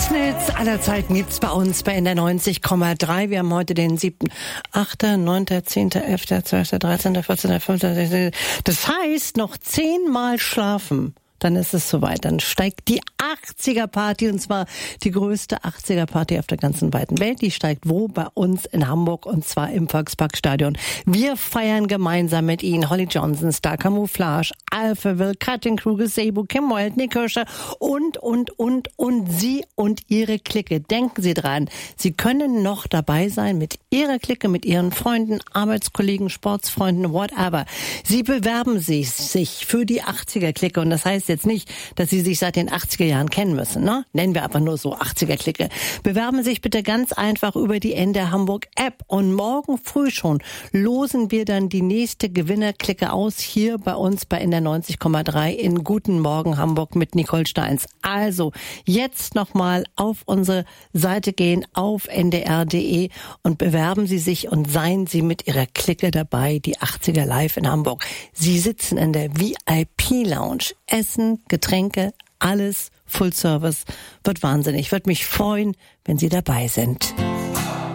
besten Hits aller Zeiten gibt's bei uns bei NDR 90,3. Wir haben heute den 7., 8., 9., 10., 11., 12., 13., 14., 15., 16. Das heißt, noch 10-mal schlafen. Dann ist es soweit. Dann steigt die 80er-Party, und zwar die größte 80er-Party auf der ganzen weiten Welt. Die steigt wo? Bei uns in Hamburg, und zwar im Volksparkstadion. Wir feiern gemeinsam mit Ihnen Holly Johnson, Star Camouflage, Alphaville, Cutting Crew, Gazebo, Kim Wilde, Nick Kirscher und Sie und Ihre Clique. Denken Sie dran, Sie können noch dabei sein mit Ihrer Clique, mit Ihren Freunden, Arbeitskollegen, Sportsfreunden, whatever. Sie bewerben sich für die 80er-Clique, und das heißt jetzt nicht, dass Sie sich seit den 80er Jahren kennen müssen, ne? Nennen wir aber nur so 80er-Clique. Bewerben sich bitte ganz einfach über die NDR Hamburg App, und morgen früh schon losen wir dann die nächste Gewinnerclique aus hier bei uns bei NDR 90,3 in Guten Morgen Hamburg mit Nicole Steins. Also jetzt nochmal auf unsere Seite gehen, auf ndr.de, und bewerben Sie sich und seien Sie mit Ihrer Clique dabei, die 80er live in Hamburg. Sie sitzen in der VIP-Lounge, Essen, Getränke, alles Full Service. Wird wahnsinnig. Würde mich freuen, wenn Sie dabei sind.